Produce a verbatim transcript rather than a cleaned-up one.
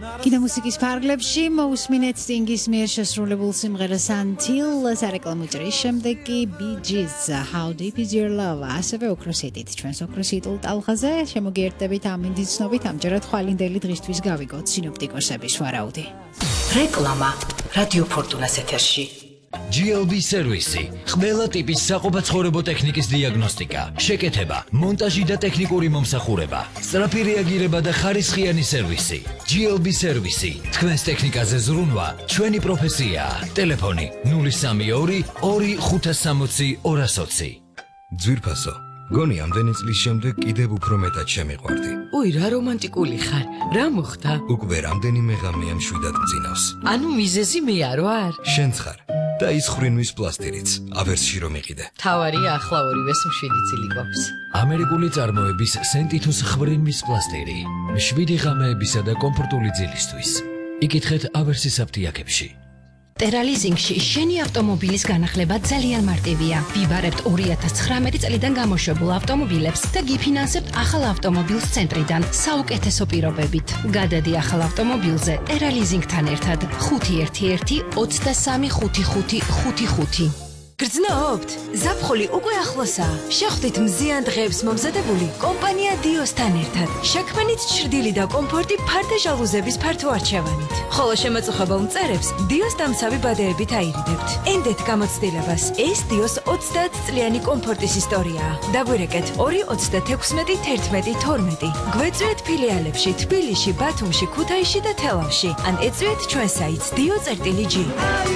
კინომუსიკის ფარგლებში მოусმინეთ Sting-ის მიერ შესრულებულ სიმღერას Until, სარეკლამო ჭრის შემდეგ კი Bee Gees, How Deep Is Your Love, ასევე ოქროს ჰიტით ჩვენს ოქროს ჰიტულ ტალღაზე შემოგიერთდებით ამინდის ცნობით ამჯერად ხვალინდელი დღისთვის გავიგოთ სინოპტიკოსების ვარაუდი. რეკლამა რადიო ფორტუნას ეთერში. G L B სერვისი, ყველა ტიპის საყოფაცხოვრებო ტექნიკის დიაგნოსტიკა, შეკეთება, მონტაჟი და ტექნიკური მომსახურება, სწრაფი რეაგირება და ხარისხიანი სერვისი. G L B სერვისი, თქვენს ტექნიკაზე ზრუნვა, ჩვენი პროფესიაა. ტელეფონი ნული სამი ორი ორი ხუთას სამოცი ორას ოცი. ძვირფასო, გონი ამდენი წლის შემდეგ კიდევ უფრო მეტად შემიყვარდი. უი, რა რომანტიკული ხარ, რა მოხდა? უკვე რამდენიმე ღამეა მშვიდად მძინავს. ანუ მიზეზი მე არ ვარ? შენც ხარ. და ის ხრინვის პლასტირიც, ავერსში რომ იყიდე. თავარია ახლა ორივეს მშვიდი წილი გვაქვს. ამერიკული წარმოების სენტითუს ხრინვის პლასტირი, მშვიდი ღამეებისა და კომფორტული ძილისთვის. იკითხეთ ავერსის აფთიაქებში. ტერალიზინგში შენი ავტომობილის განახლება ძალიან მარტივია. ვიბარებთ ორი ათას ცხრამეტი წლიდან გამოშვებულ ავტომობილებს და გიფინანსებთ ახალ ავტომობილს ცენტრიდან საუკეთესო პირობებით. გადადი ახალ ავტომობილზე ტერალიზინგთან ერთად ხუთი ერთი ერთი ოცდასამი ხუთი ხუთი ხუთი ხუთი. გრძნობთ? ზაფხული უკვე ახლოსაა. შეხვდით მზიან დღეებს მომზადებული კომპანია დიოსთან ერთად. შექმნით ჩრდილი და კომფორტი ფარდე ჟალუზების ფართო არჩევანით. ხოლო შემაწუხებელ მწერებს დიოს დამცავი ბადეებით აირიდებთ. ენდეთ გამოცდილებას. ეს დიოს ოცდაათ წლიანი კომფორტის ისტორიაა. დაგვირეკეთ ორი ოცდათექვსმეტი თერთმეტი თორმეტი. გვეწვიეთ ფილიალებში თბილისში, ბათუმში, ქუთაისში და თელავში. ან ეწვიეთ ჩვენ საიტს dio.gi.